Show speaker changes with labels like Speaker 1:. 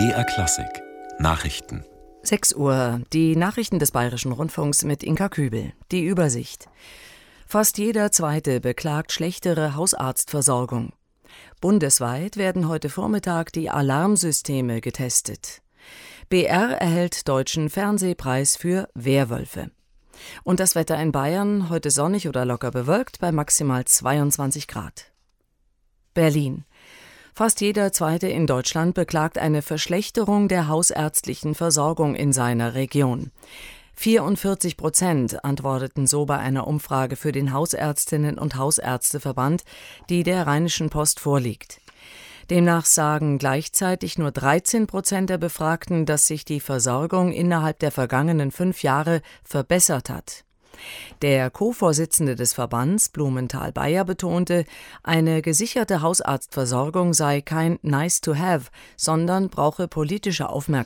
Speaker 1: BR Klassik Nachrichten.
Speaker 2: 6 Uhr, die Nachrichten des Bayerischen Rundfunks mit Inka Kübel. Die Übersicht. Fast jeder Zweite beklagt schlechtere Hausarztversorgung. Bundesweit werden heute Vormittag die Alarmsysteme getestet. BR erhält Deutschen Fernsehpreis für Werwölfe. Und das Wetter in Bayern, heute sonnig oder locker bewölkt bei maximal 22 Grad. Berlin. Fast jeder Zweite in Deutschland beklagt eine Verschlechterung der hausärztlichen Versorgung in seiner Region. 44% antworteten so bei einer Umfrage für den Hausärztinnen- und Hausärzteverband, die der Rheinischen Post vorliegt. Demnach sagen gleichzeitig nur 13% der Befragten, dass sich die Versorgung innerhalb der vergangenen 5 Jahre verbessert hat. Der Co-Vorsitzende des Verbands, Blumenthal-Bayer, betonte, eine gesicherte Hausarztversorgung sei kein Nice to have, sondern brauche politische Aufmerksamkeit.